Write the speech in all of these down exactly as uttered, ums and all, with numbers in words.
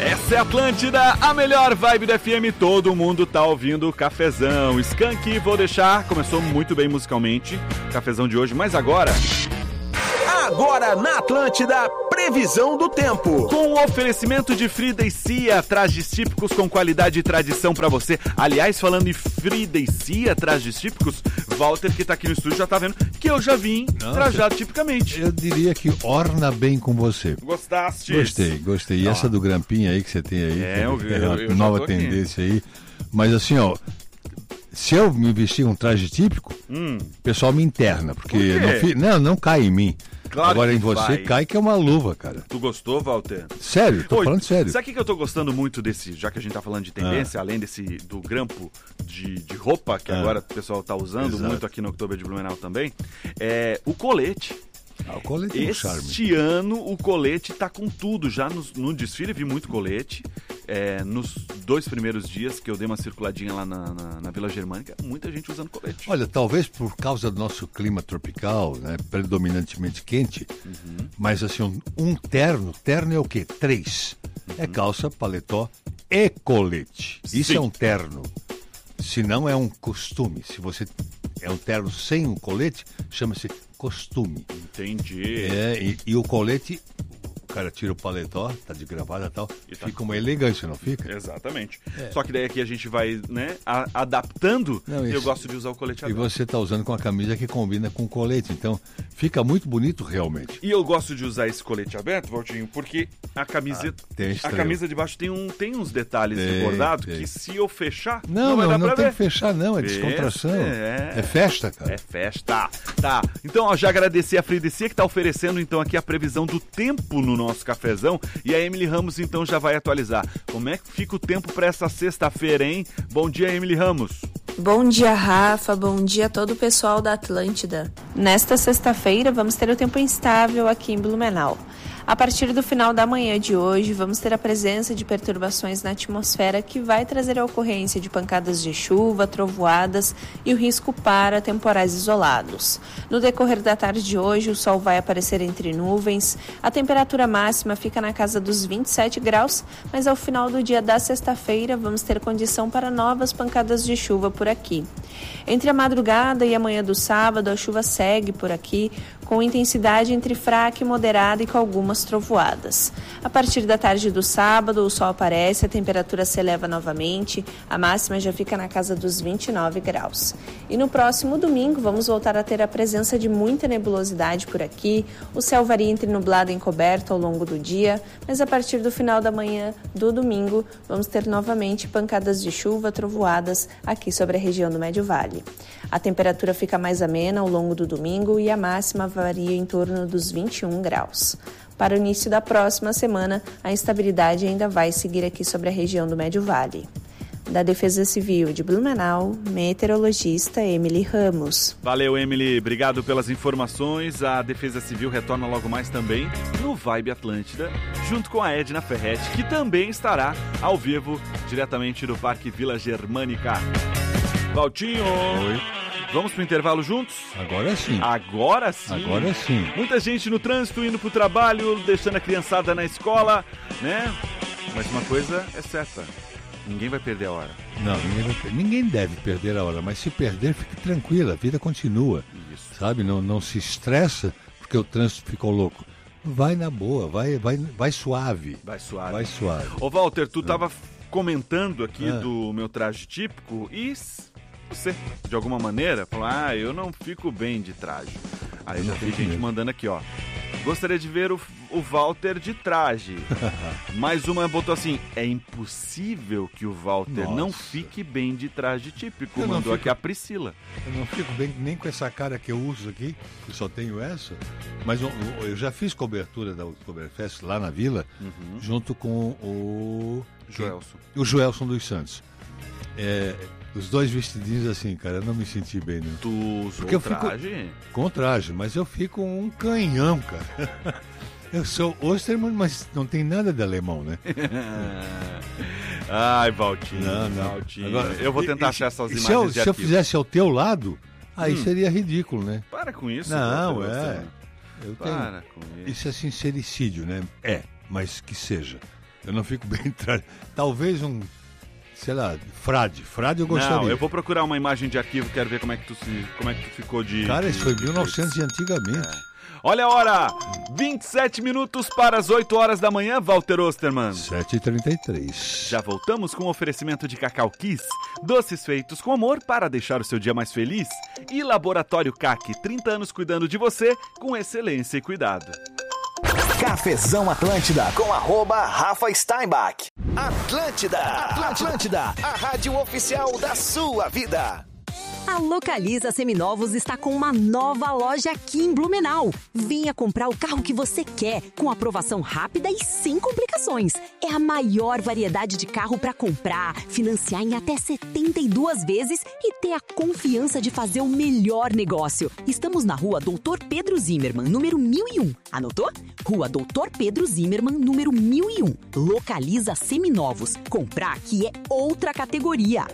Essa é Atlântida, a melhor vibe do F M, todo mundo tá ouvindo o Cafezão. Skank, vou deixar, começou muito bem musicalmente, o Cafezão de hoje, mas agora... Agora na Atlântida, previsão do tempo. Com o oferecimento de Frida e Cia, trajes típicos com qualidade e tradição pra você. Aliás, falando em Frida e Cia, trajes típicos, Walter, que tá aqui no estúdio, já tá vendo que eu já vim Nossa, trajado tipicamente. Eu diria que orna bem com você. Gostaste? Gostei, gostei. E Não. essa do grampinha aí que você tem aí, é, eu, é uma eu, eu nova tendência aqui. Aí. Mas assim, ó... Se eu me vestir um traje típico, hum. o pessoal me interna, porque Por não, fi- não, não cai em mim. Claro Agora que em você vai. cai que é uma luva, cara. Tu gostou, Walter? Sério, tô Oi, falando sério. Sabe o que eu tô gostando muito desse, já que a gente tá falando de tendência, ah. além desse do grampo de, de roupa, que ah. agora o pessoal tá usando Exato. muito aqui no Oktober de Blumenau também, é o colete. Ah, o colete é um charme. Este ano o colete tá com tudo. Já no, no desfile vi muito colete. É, nos dois primeiros dias que eu dei uma circuladinha lá na, na, na Vila Germânica, muita gente usando colete. Olha, talvez por causa do nosso clima tropical, né, predominantemente quente, uhum. mas assim, um, um terno, terno é o quê? Três. Uhum. É calça, paletó e colete. Isso Sim. é um terno. Se não é um costume. Se você é um terno sem um colete, chama-se costume. Entendi. É, e, e o colete, o cara tira o paletó, tá de gravata e tal, e tá... fica uma elegância, não fica? Exatamente. É. Só que daí aqui a gente vai, né, a, adaptando, não, e eu gosto de usar o colete aberto. E você tá usando com a camisa que combina com o colete, então fica muito bonito realmente. E eu gosto de usar esse colete aberto, Valtinho, porque a camisa, ah, a camisa de baixo tem, um, tem uns detalhes tem, de bordado tem. que se eu fechar, não, não vai não, dar não pra tem ver. que fechar não, é descontração. É, é festa, cara. É festa. Tá, então ó, já agradeci a Frida e Cia que tá oferecendo então aqui a previsão do tempo no nosso cafezão, e a Emily Ramos então já vai atualizar. Como é que fica o tempo para essa sexta-feira, hein? Bom dia, Emily Ramos. Bom dia, Rafa. Bom dia a todo o pessoal da Atlântida. Nesta sexta-feira vamos ter o tempo instável aqui em Blumenau. A partir do final da manhã de hoje, vamos ter a presença de perturbações na atmosfera que vai trazer a ocorrência de pancadas de chuva, trovoadas e o risco para temporais isolados. No decorrer da tarde de hoje, o sol vai aparecer entre nuvens, a temperatura máxima fica na casa dos vinte e sete graus, mas ao final do dia da sexta-feira vamos ter condição para novas pancadas de chuva por aqui. Entre a madrugada e a manhã do sábado, a chuva segue por aqui, com intensidade entre fraca e moderada e com algumas trovoadas. A partir da tarde do sábado, o sol aparece, a temperatura se eleva novamente, a máxima já fica na casa dos vinte e nove graus. E no próximo domingo, vamos voltar a ter a presença de muita nebulosidade por aqui, o céu varia entre nublado e encoberto ao longo do dia, mas a partir do final da manhã do domingo, vamos ter novamente pancadas de chuva, trovoadas aqui sobre a região do Médio Vale. A temperatura fica mais amena ao longo do domingo e a máxima varia em torno dos vinte e um graus. Para o início da próxima semana, a instabilidade ainda vai seguir aqui sobre a região do Médio Vale. Da Defesa Civil de Blumenau, meteorologista Emily Ramos. Valeu, Emily. Obrigado pelas informações. A Defesa Civil retorna logo mais também no Vibe Atlântida, junto com a Edna Ferretti, que também estará ao vivo, diretamente do Parque Vila Germânica. Valtinho! Oi. Vamos pro intervalo juntos? Agora sim. Agora sim. Agora sim. Muita gente no trânsito, indo pro trabalho, deixando a criançada na escola, né? Mas uma coisa é certa, ninguém vai perder a hora. Não, ninguém, vai per... ninguém deve perder a hora, mas se perder, fique tranquila, a vida continua. Isso. Sabe, não, não se estressa porque o trânsito ficou louco. Vai na boa, vai, vai, vai suave. Vai suave. Vai suave. Ô Walter, tu tava comentando aqui Ah. do meu traje típico e você, de alguma maneira, falou, ah, eu não fico bem de traje. Aí Eu já não vi fico gente mesmo. mandando aqui, ó. Gostaria de ver o, o Walter de traje. Mais uma botou assim, é impossível que o Walter Nossa. não fique bem de traje típico. Eu não Mandou fico- aqui a Priscila. Eu não fico bem nem com essa cara que eu uso aqui, que só tenho essa, mas eu, eu já fiz cobertura da Oktoberfest lá na Vila, Uhum. junto com o... Joelson. O Joelson dos Santos. É, os dois vestidinhos assim, cara, eu não me senti bem, não. Tu usou Porque eu o fico- traje? Com traje, mas eu fico um canhão, cara. Eu sou Osterman, mas não tem nada de alemão, né? Ai, Valtinho. Não, não. Valtinho. Agora, eu vou tentar e- achar essas e imagens se eu, de se eu arquivo. fizesse ao teu lado, aí Hum. seria ridículo, né? Para com isso. Não, Walter, é. você- Eu tenho... Para com isso. Isso é sincericídio, né? É, mas que seja. Eu não fico bem... Tra... Talvez um... Sei lá, frade. Frade eu gostaria. Não, eu vou procurar uma imagem de arquivo, quero ver como é que tu, se, como é que tu ficou de... Cara, isso foi de... mil e novecentos e antigamente. É. Olha a hora! vinte e sete minutos para as oito horas da manhã, Walter Osterman. sete e trinta e três. Já voltamos com o oferecimento de Cacau Kiss, doces feitos com amor para deixar o seu dia mais feliz. E Laboratório C A C, trinta anos cuidando de você com excelência e cuidado. Cafezão Atlântida com arroba Rafa Steinbach. Atlântida, Atlântida, a rádio oficial da sua vida. A Localiza Seminovos está com uma nova loja aqui em Blumenau. Venha comprar o carro que você quer, com aprovação rápida e sem complicações. É a maior variedade de carro para comprar, financiar em até setenta e duas vezes e ter a confiança de fazer o melhor negócio. Estamos na rua Doutor Pedro Zimmermann, número mil e um. Anotou? Rua Doutor Pedro Zimmermann, número mil e um. Localiza Seminovos. Comprar aqui é outra categoria.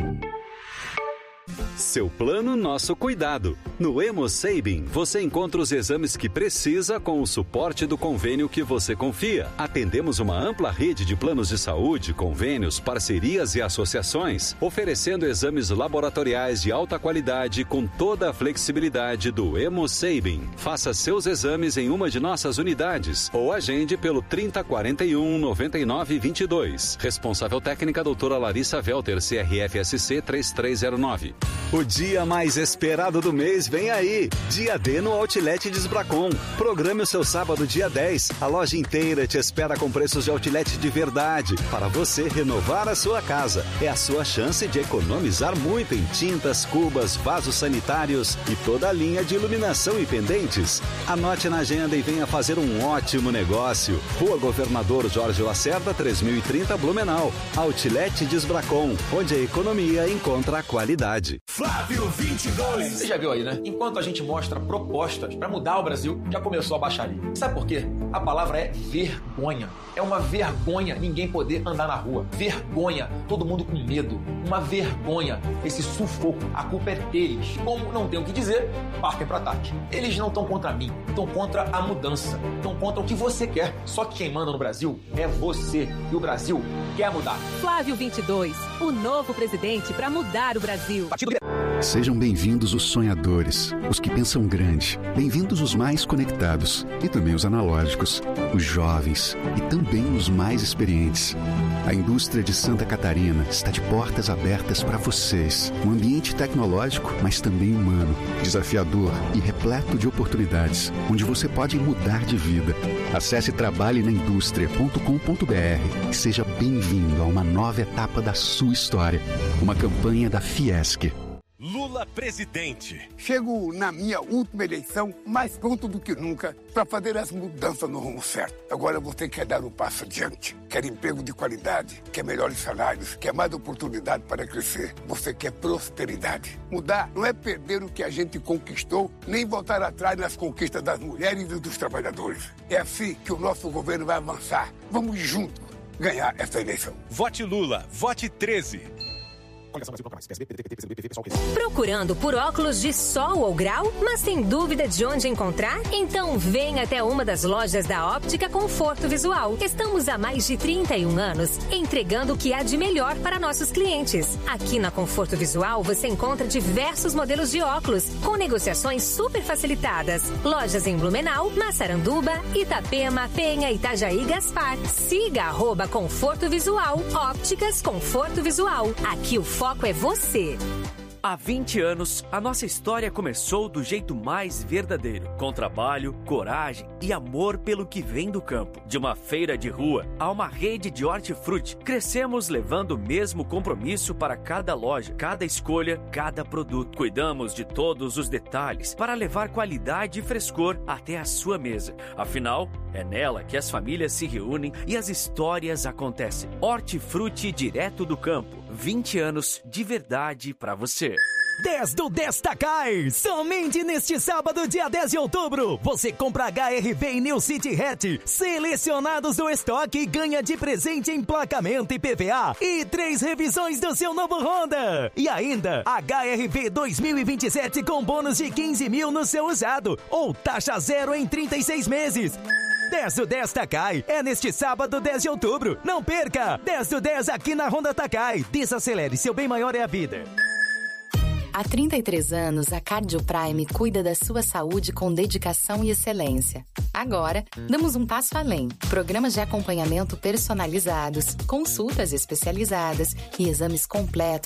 Seu plano, nosso cuidado. No Hemosabin, você encontra os exames que precisa com o suporte do convênio que você confia. Atendemos uma ampla rede de planos de saúde, convênios, parcerias e associações, oferecendo exames laboratoriais de alta qualidade com toda a flexibilidade do Hemosabin. Faça seus exames em uma de nossas unidades ou agende pelo trinta, quarenta e um, noventa e nove, vinte e dois. Responsável técnica, doutora Larissa Velter, C R F S C três três zero nove. O dia mais esperado do mês vem aí. Dia D no Outlet Desbracon. Programe o seu sábado dia dez. A loja inteira te espera com preços de outlet de verdade para você renovar a sua casa. É a sua chance de economizar muito em tintas, cubas, vasos sanitários e toda a linha de iluminação e pendentes. Anote na agenda e venha fazer um ótimo negócio. Rua Governador Jorge Lacerda, três mil e trinta, Blumenau. Outlet Desbracon, onde a economia encontra a qualidade. Flávio vinte e dois. Você já viu aí, né? Enquanto a gente mostra propostas para mudar o Brasil, já começou a baixaria. Sabe por quê? A palavra é vergonha. É uma vergonha ninguém poder andar na rua. Vergonha. Todo mundo com medo. Uma vergonha. Esse sufoco. A culpa é deles. Como não tem o que dizer, partem para ataque. Eles não estão contra mim. Estão contra a mudança. Estão contra o que você quer. Só que quem manda no Brasil é você. E o Brasil quer mudar. Flávio vinte e dois. O novo presidente para mudar o Brasil. Sejam bem-vindos os sonhadores, os que pensam grande, bem-vindos os mais conectados e também os analógicos, os jovens e também os mais experientes. A indústria de Santa Catarina está de portas abertas para vocês. Um ambiente tecnológico, mas também humano, desafiador e repleto de oportunidades, onde você pode mudar de vida. Acesse trabalhe na indústria ponto com ponto b r e seja bem-vindo a uma nova etapa da sua história. Uma campanha da Fiesc. Lula presidente. Chego na minha última eleição mais pronto do que nunca para fazer as mudanças no rumo certo. Agora você quer dar um passo adiante, quer emprego de qualidade, quer melhores salários, quer mais oportunidade para crescer. Você quer prosperidade. Mudar não é perder o que a gente conquistou, nem voltar atrás nas conquistas das mulheres e dos trabalhadores. É assim que o nosso governo vai avançar. Vamos juntos ganhar essa eleição. Vote Lula, vote treze. Procurando por óculos de sol ou grau, mas sem dúvida de onde encontrar? Então vem até uma das lojas da Óptica Conforto Visual. Estamos há mais de trinta e um anos entregando o que há de melhor para nossos clientes. Aqui na Conforto Visual você encontra diversos modelos de óculos com negociações super facilitadas. Lojas em Blumenau, Massaranduba, Itapema, Penha, Itajaí, Gaspar. Siga arroba Conforto Visual. Ópticas Conforto Visual. Aqui o foco é você. Há vinte anos, a nossa história começou do jeito mais verdadeiro, com trabalho, coragem e amor pelo que vem do campo. De uma feira de rua a uma rede de hortifruti, crescemos levando o mesmo compromisso para cada loja, cada escolha, cada produto. Cuidamos de todos os detalhes para levar qualidade e frescor até a sua mesa. Afinal, é nela que as famílias se reúnem e as histórias acontecem. Hortifruti direto do campo. vinte anos de verdade para você. dez do Destacar! Somente neste sábado, dia dez de outubro, você compra H R V e New City Hatch, selecionados do estoque e ganha de presente emplacamento e P V A e três revisões do seu novo Honda. E ainda, H R V dois mil e vinte e sete com bônus de quinze mil no seu usado ou taxa zero em trinta e seis meses. dez do dez Takai é neste sábado, dez de outubro. Não perca! dez do dez aqui na Honda Takai. Desacelere, seu bem maior é a vida. Há trinta e três anos, a Cardio Prime cuida da sua saúde com dedicação e excelência. Agora, damos um passo além. Programas de acompanhamento personalizados, consultas especializadas e exames completos